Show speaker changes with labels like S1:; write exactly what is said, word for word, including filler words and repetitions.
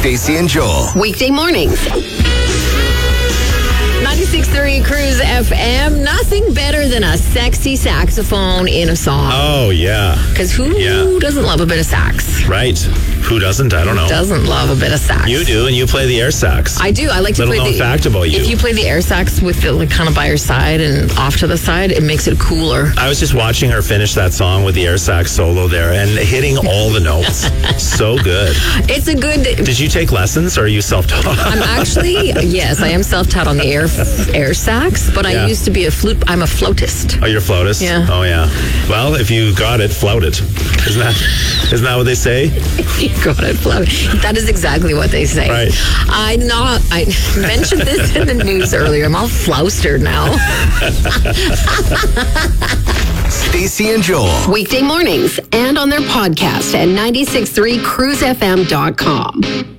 S1: Stacey and Joel.
S2: Weekday mornings. ninety-six point three Cruise F M. Nothing better than a sexy saxophone in a song.
S3: Oh, yeah.
S2: Because who
S3: Yeah.
S2: doesn't love a bit of sax?
S3: Right. Who doesn't? I don't know.
S2: Doesn't love a bit of sax.
S3: You do, and you play the air sax.
S2: I do. I like to
S3: Little
S2: play
S3: known
S2: the
S3: fact about you.
S2: If you play the air sax with it like kind of by your side and off to the side, it makes it cooler.
S3: I was just watching her finish that song with the air sax solo there and hitting all the notes. So good.
S2: It's a good.
S3: Did you take lessons or are you self-taught?
S2: I'm actually yes, I am self-taught on the air air sax, but
S3: Yeah.
S2: I used to be a flute. I'm a flautist.
S3: Oh, you're a flautist?
S2: Yeah.
S3: Oh, yeah. Well, if you got it, flout it. Isn't that, isn't that what they say?
S2: You got it, flout. That is exactly what they say.
S3: Right.
S2: I not. I mentioned this in the news earlier. I'm all floustered now.
S1: Stacey and Joel.
S2: Weekday mornings and on their podcast at nine six three cruise f m dot com.